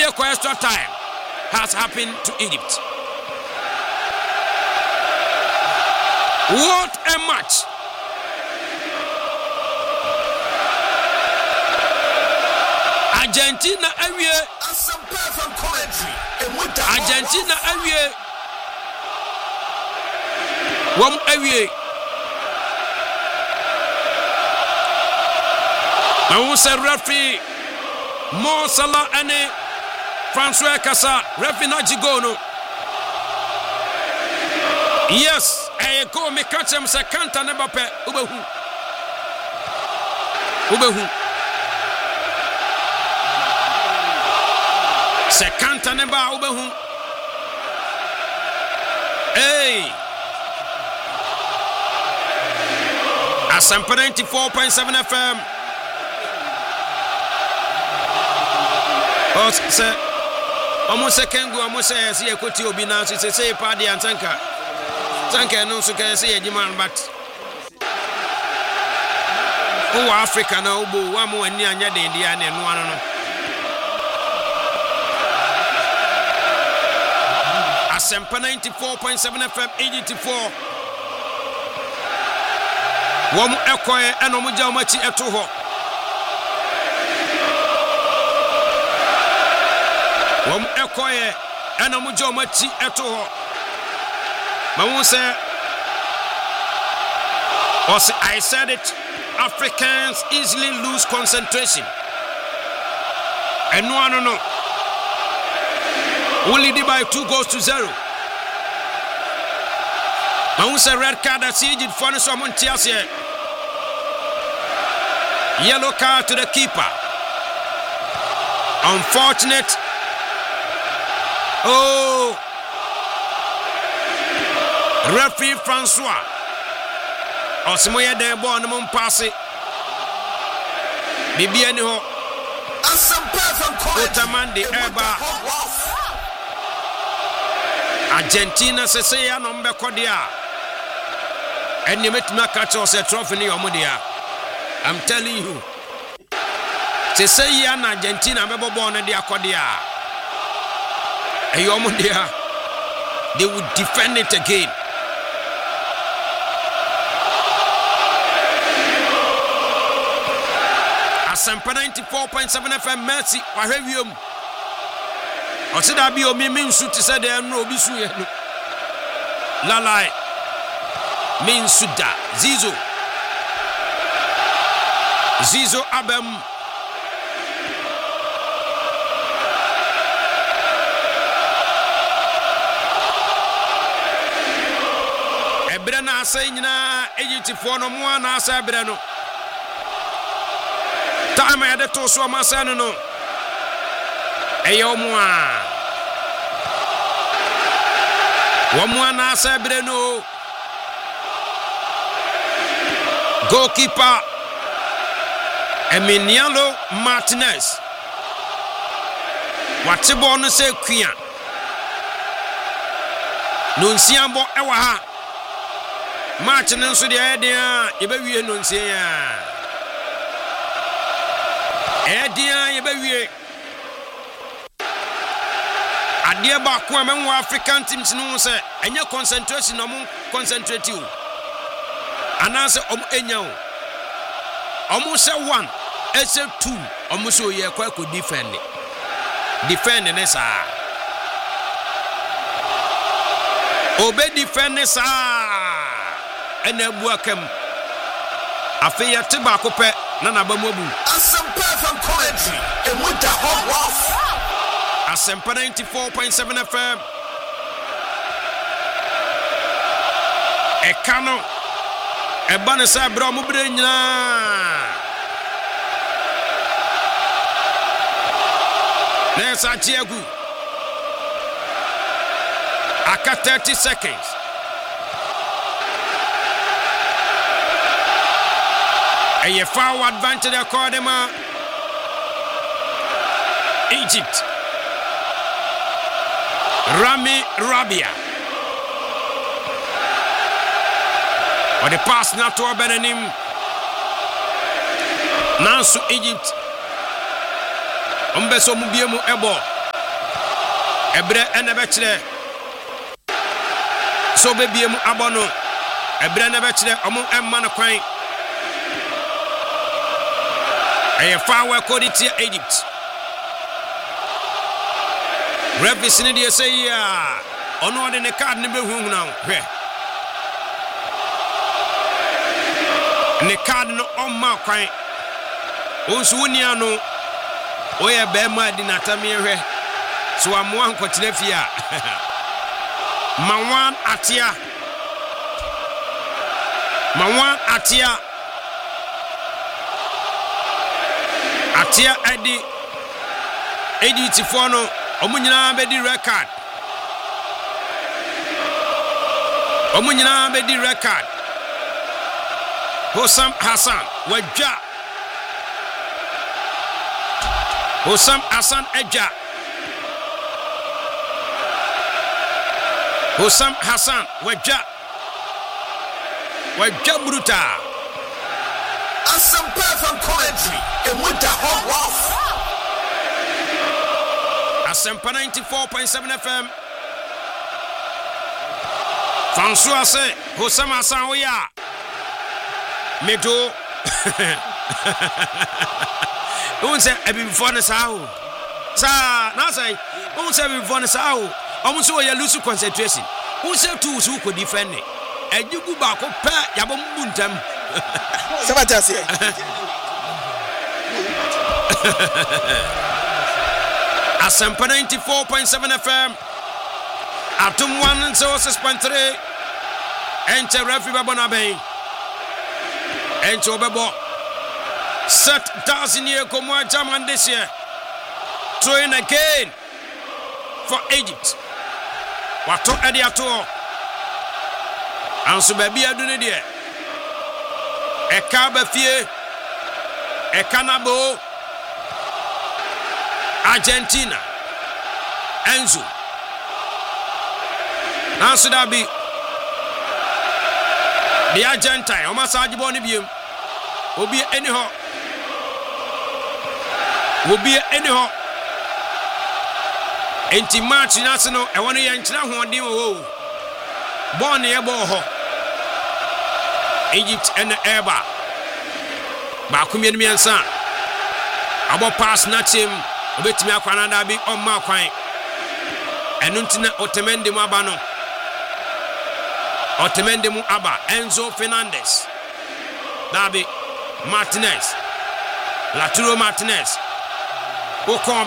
the extra time has happened to Egypt. What a match! Argentina awie. Argentina awie. Wam awie. Now say referee Mo Salah ane François Kassa referee na jigono. Yes, I go me catch him say Kanta ne bape ubehu. Se Kanta ne ba ubehu. Hey. Asampa 94.7 FM. Oh, say, almost second go, almost say, see a quote obi now. She say, party and tanker. Tanker no so can say a demand, but oh, Africa now, one more near the Indian and one. Asampa 94.7 FM 84. One echoe and Omuja Etoho. One echoe and Omuja Etoho. Mamu say, I said it, Africans easily lose concentration. And no. Only lead by 2-0. Mamu say red card at Egypt for someone tears here. Yellow card to the keeper. Unfortunate. Oh. Referee Francois. Osimoye den ball no mon passe. Bibi ani ho. Otamande eba. Argentina sese ya no mbekọ dia. Eni metuma catch us a trophy ni omodia. I'm telling you. Sese ya na Argentina mebo ball no dia kodia. Eyomodia. They would defend it again. Asampa 94.7 FM Mercy wahwewiom. Osida bi o mi nsu ti se de no obi su ye no. Lalai. Min suda Zizo abem. Ebre na asa nyina Egyptfo no mo na asa ebre no. Time ya de to so amasa no. Eyo mo a. Wo mo na asa ebre no. Goalkeeper Emiliano Martinez. Wate ball no say kwia. No nsiambo ewa ha. Match no so de edea yebewie no nsia. Edea yebewie. Ade ba ko amenwo African teams no say enye concentration no mo concentrate you. Ananse enya o. Omo say 1, ese 2, omo so ye kwa ko defend. Defend ne sa. Obe defend ne sa. Ena buakam. Afi ya te ba ko pe na na ba mobu. Asampa from commentary and with the hot rough. Asampa 94.7 FM. Ekano Ebane sa bra mu bre nyina. Nessa Diego. Aka 30 seconds. A foul advantage according to Egypt. Rami Rabia. Or the pass not to Benin. Nansu Egypt. Umbeso mubiemu ebo. Ebre enebechre so bebiem abono ebre enebechre omo emma no kwan eye fawe koditi Egypt referee ni dey say ya ono de ne card ne behu na hwe ne card no omma kwan onsu wonia no oye be ma di natame hwe so amoa nkotire fia Mawan Atia edi tifono omunyina be di record Hosam Hassan wajja Hosam Hassan eja Hosam Hassan wajja bruta Some perfect commentary and with the hot rough. Asempa 94.7 FM. François say Hosam Hassan oya. Medo. Who say ebi before the sao? Sa na say who say before the sao? Almost so you lose concentration. Who say two who could defend it? And you go back up yabom buntam. Sabatasi. Asempa 94.7 FM. Atum 106.3. Enter referee Babonabe. Enter Obebo. Set 1,000 year Komoa German this year. Throwing again for Egypt. Wato Eddie Ato. Ansu baby adune die. Eka bafie. Eka nabo. Argentina. Enzo. Nansu dabi. The Argentine. Oma saji boni biem. Obi anyhow. Enti match national e wonu ye nkyira hoɔden wo born ye bo ho Egypt and Eba ba kumienu miensa abo pass na team obetimi akwana da bi omma kwan enu ntina otemende mu aba no otemende mu aba Enzo Fernandez Dabi Martinez Laturo Martinez Okon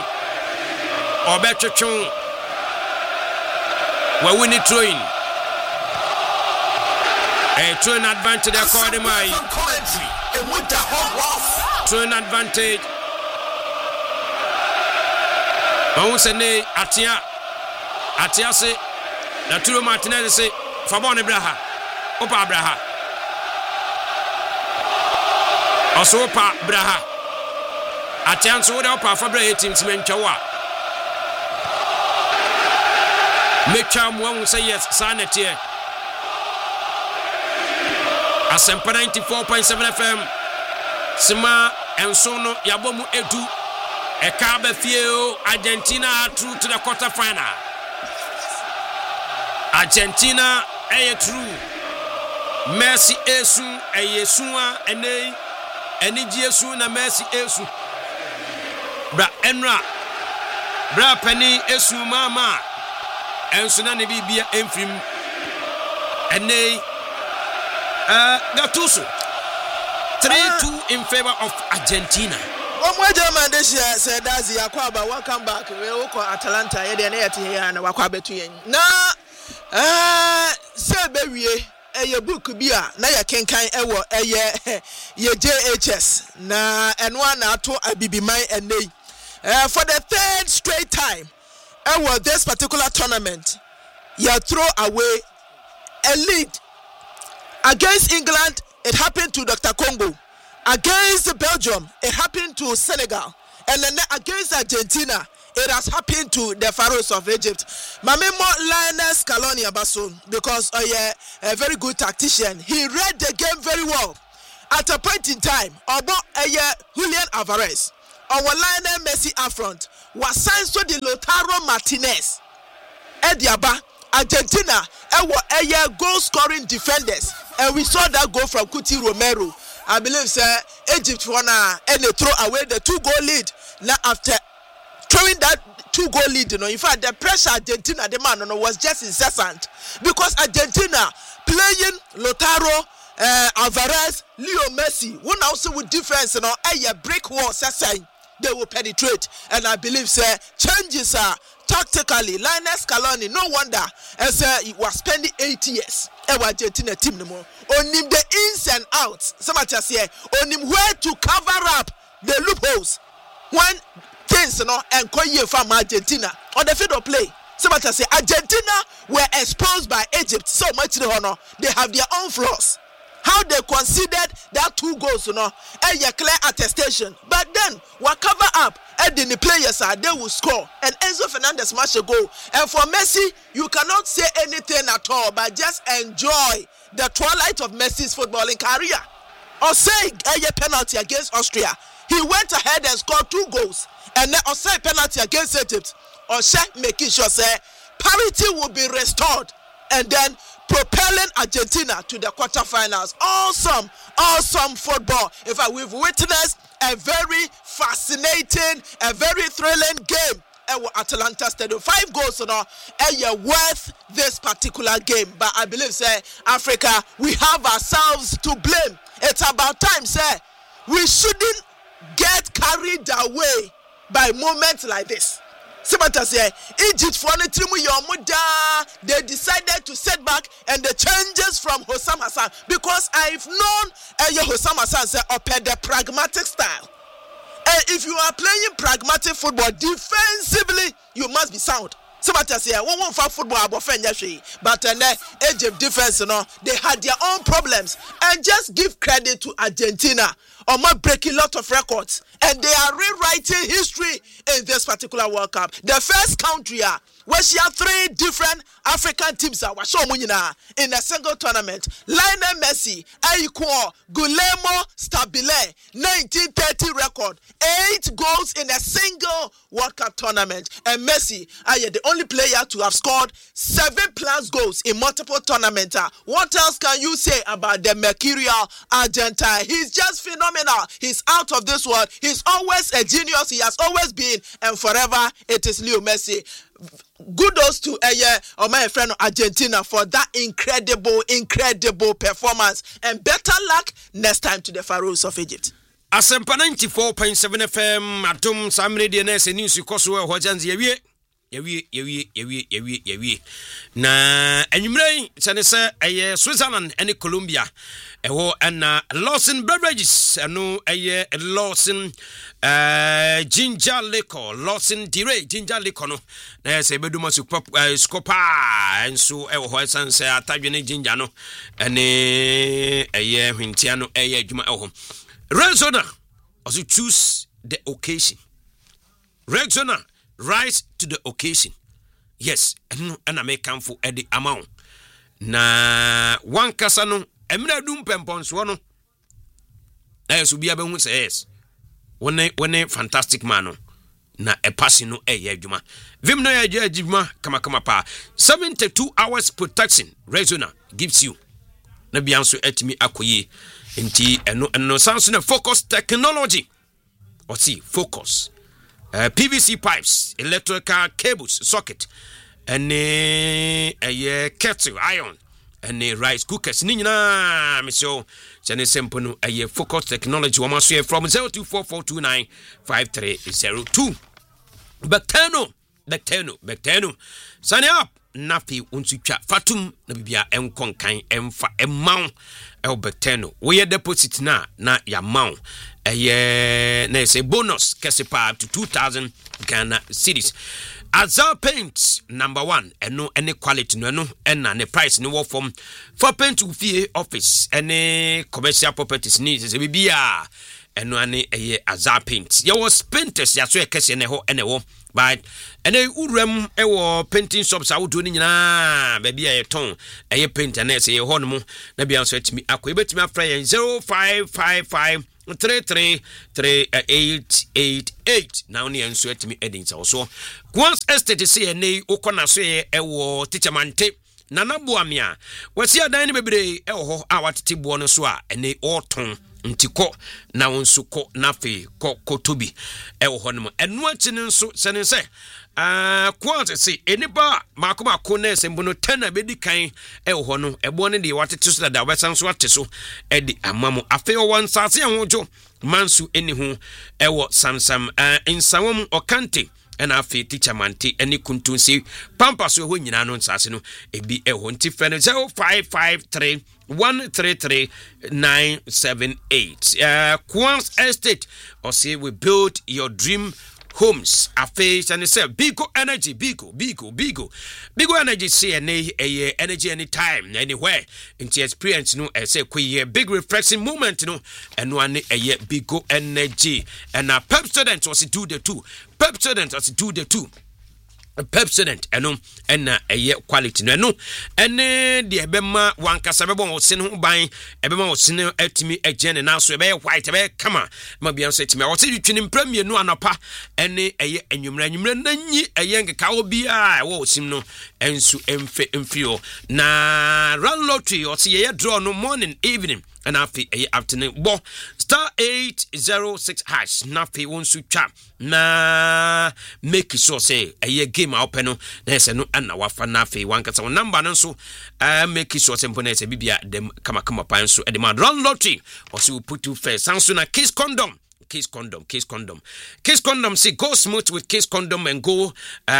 Obetchon we win it throwing a throwing advantage according my commentary and with the hot rough. Throwing advantage on sene atia se Laturo Martinez se Fabon Ibraha Opa Abraha also Opa Braha Atian so the Opa Fabra 18 mentwa Mecha mo say yes sanity Asempa 94.7 FM Sima ensono yabomu edu Ekaba fie Argentina through to the quarter final Argentina through Messi esu eyesua eni Jesu na Messi esu bra enra bra pani esu mama enso na ne bibia emfrim ene Gattuso 3-2 in favor of Argentina. Omo German this year said Dazi Akwaba welcome back we go Atalanta ye de na yete here na wakwa betu yen na se bewie eye book bia na ye kenkan ewo eye ye JHS na eno na ato abibiman enei for the third straight time this particular tournament you throw away a lead against England. It happened to Dr. Congo. Against Belgium, it happened to Senegal. And then against Argentina, it has happened to the Pharaohs of Egypt. Mamemo Lionel Scaloni Abaso, because a very good tactician. He read the game very well. At a point in time, Julian Alvarez, our Lionel Messi up front, was signed so the Lautaro Martinez. Ediaba, Argentina, a goal scoring defenders. And we saw that goal from Cuti Romero. I believe, sir, Egypt won and they throw away the 2-goal lead. Now, after throwing that 2-goal lead, in fact, the pressure Argentina, the man, was just incessant. Because Argentina playing Lautaro, Alvarez, Leo Messi, one also with defense, a brick wall, they will penetrate. And I believe, sir, changes are tactically. Linus Scaloni, no wonder, as he was spending 8 years. Argentina team no more. On him the ins and outs. Somebody say on him where to cover up the loopholes when things and call you from Argentina on the field of play. Somebody say Argentina were exposed by Egypt so much the honor. They have their own flaws. How they considered that 2 goals, a clear attestation. But then, what cover up, and then the players they will score. And Enzo Fernandez must go. And for Messi, you cannot say anything at all, but just enjoy the twilight of Messi's footballing career. Or say a penalty against Austria. He went ahead and scored 2 goals. And then say penalty against Egypt. Or say making sure say parity will be restored. And then propelling Argentina to the quarterfinals. Awesome football. In fact, we've witnessed a very fascinating, a very thrilling game at Atalanta Stadium. 5 goals, worth this particular game. But I believe, say, Africa, we have ourselves to blame. It's about time, say, we shouldn't get carried away by moments like this. Egypt for they decided to set back and the changes from Hossam Hassan because I've known Hossam Hassan say the pragmatic style. And if you are playing pragmatic football defensively, you must be sound. Somebody say one for football but Egypt defense, they had their own problems. And just give credit to Argentina on breaking a lot of records. And they are rewriting history in this particular World Cup. The first country where she had 3 different African teams in a single tournament. Lionel Messi, Aiko, Guillermo Stabile, 1930 record. 8 goals in a single World Cup tournament. And Messi, the only player to have scored 7+ goals in multiple tournaments. What else can you say about the Mercurial Argentine? He's just phenomenal. He's out of this world. He's always a genius. He has always been, and forever it is Leo Messi. Kudos to my friend Argentina for that incredible performance, and better luck next time to the Pharaohs of Egypt. Asempa 94.7 FM atom samre de na se news koso e hojanze yawie na anwumrai sene se Switzerland and Colombia ewo na Lawson beverages no Lawson ginger liquor Lawson dire ginger liquor no na se beduma skopa enso ewo ho sanse atadwene ginger no ene hwintia no adwuma ewo Rexona also choose the occasion. Rexona rise to the occasion. Yes, and I make come for the amount. Na one kasano emina dum pempons wono. Yes, we be able to say yes. One fantastic man na e passing no adwuma. Vim no adwuma kama pa. 72 hours protection Rexona gives you. Na bianso etimi akoye. Inti eno Samsung focus technology. Or see focus. PVC pipes, electrical cables, socket, and a kettle iron, and a rice cookers. Nina, Monsieur, Jenny Sempono, a focus technology. One must from 0244295302. Becteno. Sign up. Nafi unsucha fatum na bibia enkonkan emfa emman Becteno. We deposit na ya maun. Na say bonus kesepa up to 2,000 Ghana cedis. Azal Paint number 1 eno any quality no eno na ne price no wo from for paint to fee office any commercial properties needs bibia eno ane Azal Paint. There was painters ya so ekese ne ho ene wo. But and urem ewo painting shops awudo ni nyina baby e ton paint na say ho no na bia so atimi akwa betimi afra 0555 333888 now ni enso atimi edin so Quans Estate say nei ukona so ye ewo Teacher Mante Nana Buamia wasi adan ni bebre ewo a watete bo no so a ene oton ntiko na wonsu ko nafe ko tobi ewo hono enu achi nso sene se Quant say enipa makoma ko na esembuno 10 abedi kan ewo hono ebo ne de watete so da wesan so ate so edi amamo afe won sase hojo mansu eni hu ewo samsam insawom okante and afi Teacher Mante any kuntunsi pampas ho nyina no nsase no ebi eho nti fene 0553 133 Quans Estate or say we build your dream homes affairs and say Bigo Energy Bigo Energy say a energy anytime anywhere into experience no say a big refreshing moment no and one a Bigo Energy and a Pepsodent was do the two Pepsodent and a quality no and the ebema one casabon was sent home by ebema was sent at me a gen and now so a white a come on maybe I said to me I was in premier no anapa and a a young cow be I was him no and so enfio na run lottery or see a draw no morning evening and afternoon bo star 806 hash nafi won su twa na make sure say a game open no na se no ana wafa nafi wan kasa number no so make sure say mpona se bibia dem kama pan so e dem run lottery or so put you first sanso na Kiss Condom see go smooth with Kiss Condom and go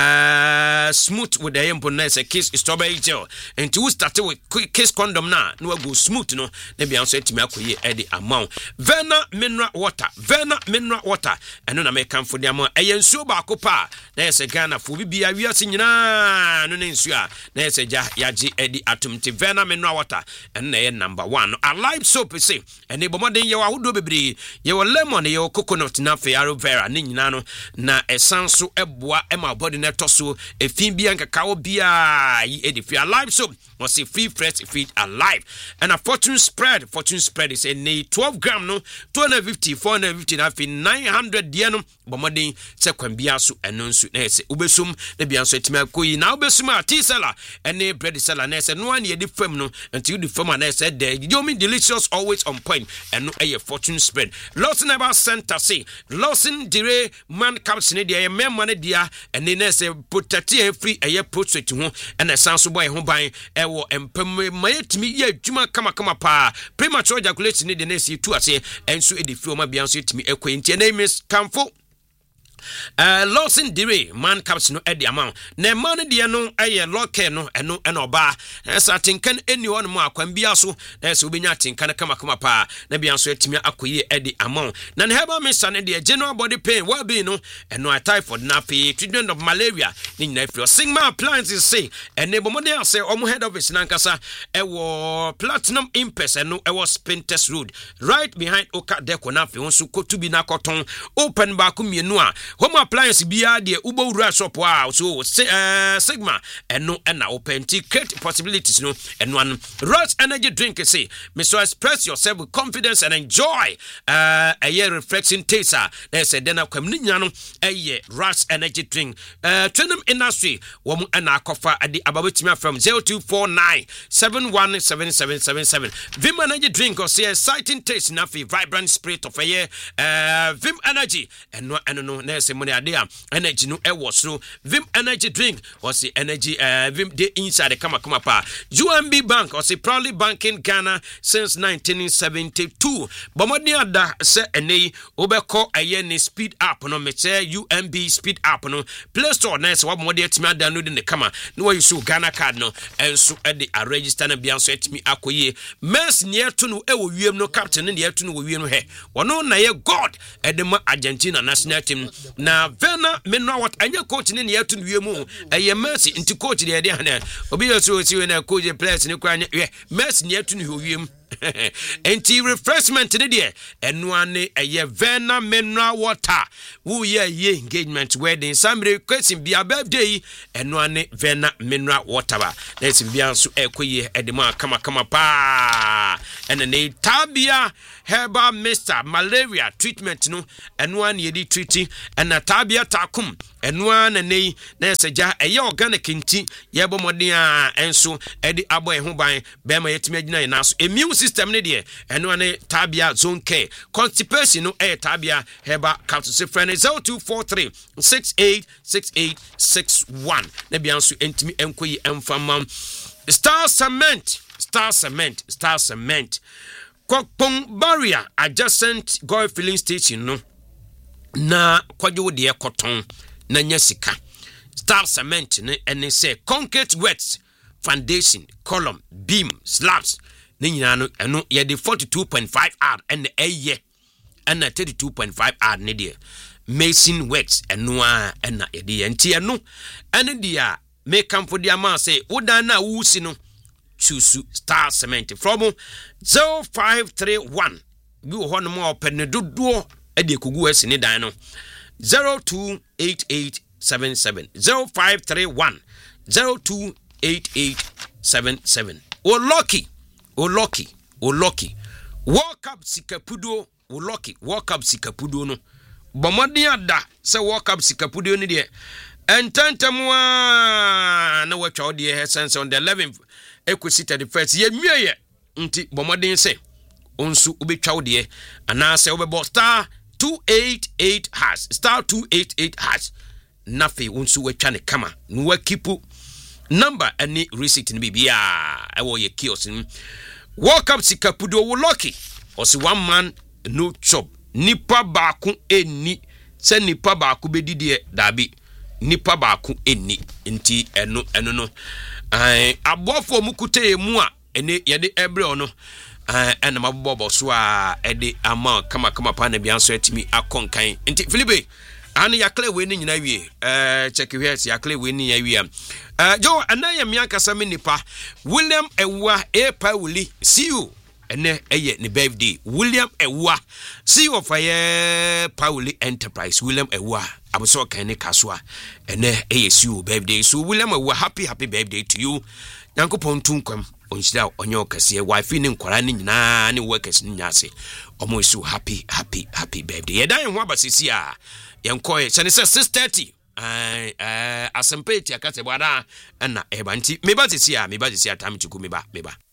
smooth with the emponness Kiss strawberry gel and to start with Kiss Condom now no go smooth no na be answer to me akoye e amount Verna mineral water and no na make am for dem eyensuo ba akopa na yese Ghana fo bibia wiase nyina no ne nsuo a na yese yaji edi atumti Verna mineral water and na number 1 Alive soap say and ebomoden ye wa wodo bebre ye wo lemon ye coconut na fe aloe vera ni nyina no na esanso eboa ema body na toso efin bia nkakawo bia yi edifi Alive soap was a free fresh feed alive and a fortune spread is a 12 gram no 250 450 na fe 900 dia no bomodin se kwambia so eno nsu na ese ubesum na bia so etima koyi na ubesum a tea seller ene bread seller na ese no an ye di fam no until the fam na ese there you mean delicious always on point and no a fortune spread Lawson about center say Lawson dire man capsule dia ye memma na dia ene na ese protect free a project ho and sanso boy ho ban ewo empem mayetimi ye adwuma kama pa premature ejaculation ne de na ese tu ase enso edifi o ma bia so etimi ekwentie na miss Kamfo Lawson dire man caps no edi amount na man de no aye locker no eno oba esa tinkan eni won mo akwan bia so na esa obenya tinkan kama pa na bia so etimi akoye edi amount na heba misa ne de general body pain well being no eno typhoid na pe treatment of malaria ni na free Sigma appliances say enable mo dey say omo head office na nkasa ewo Platinum Impes eno ewo Spin Test Road right behind Oka Deco na fe won so kotu bi na koton open ba ko mienu a home appliance bia de ubo wura shop a so Sigma eno na open to create possibilities no eno an Rush energy drink say Mr. Express yourself with confidence and enjoy a year refreshing taste na say den akwam ni nya no Rush energy drink Trinum industry wo mu na akofa ade ababetimi from 0249 717777 Vim energy drink or say exciting taste na fi vibrant spirit of a year Vim energy eno no na say money ade energy no e wo so Vim energy drink or say energy Vim dey inside the kama pa UMB Bank or say proudly banking Ghana since 1972 bomodi ada say enei obekọ aye ni speed app no me say UMB speed app no Play Store na say wabomodi etimi download the kama no wa use Ghana card no enso e dey register na bia so etimi akoye mess near to no e wo wiem no captain ne near to no wo wiem he wono na ye God edema Argentina national team na Verna mineral water anya coach ne near to no wiem eye Messi nti coach dey dey hana obi yeso si we na coach players ne kwa anya Messi near to no wo wiem enti refreshment ne de enuane eye vena mineral water wo ye engagement wedding samre question bia birthday enuane vena mineral water ba na bia nso ekoye edema kama pa ene ne tabia herbal mister malaria treatment no enuane ye di treating ena tabia takum enuane nei na seja eye organic nti ye bomodin a enso edi abo e ho ban be ma yetimi agina na so immune system ne de enuane tabia zone care constipation no tabia herbal capsule friend 0243 686861 na bia nso entimi enkoyi emfama Star Cement Kokpong barrier adjacent Goy filling station no na kwajo de ekoton na nyasika Star Cement ne ene say concrete works foundation column beam slabs ne nyina no eno ye de 42.5 R and eye and 32.5 R ne de mason works eno a na ye de enti eno ene dia make am for dia man say wodan na wusi no choose Star Cement from 0531 bi wo hono mo opene dodo e de kogu asini dan no 028877 0531 028877 o lucky walk up sikapudo o lucky walk up sikapudo no bomodin ada se walk up sikapudo ni de entantamwa na watwa ode sense on the 11th equity 31st ye mieye nti bomodin se onsu obetwa ode ana se obebo star 288 hash star 288 hash nafe onsu watwa ne kama no wakipu number any receipt ni bibia ewo ye kiosk walk up sikapudo wo lucky osi one man no chop nipa baako eni se nipa baako bedidie dabi nipa baako eni nti eno no abofo mukute emu a ene yede ebre ono ena mabobo so a ede ama kama pa na bia so atimi akonkan nti Philippe ani yakle we ni nyina wie check here yakle we ni yawie jo anaya miankasa me nipa William Ewa Pauli see you ene eye ni birthday William Ewa see you of Pauli Enterprise William Ewa abuso kan ni kaswa ene eye see you birthday so William Ewa happy birthday to you yankopon tunkwam onhyira onyo kase wife ni nkwara ni nyina ni workers ni nyase omo so happy birthday yedan ho abasisi a yenkoe sene se 6:30 asempeti akase bwana na eba nti meba sisi a time chuku meba